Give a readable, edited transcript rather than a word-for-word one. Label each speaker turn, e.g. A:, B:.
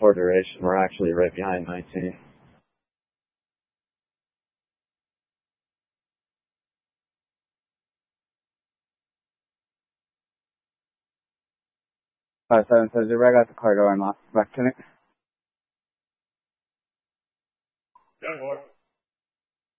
A: 4 duration. We're actually right behind 19. Seven says you're right at the car going off. Back to me.
B: Young boy.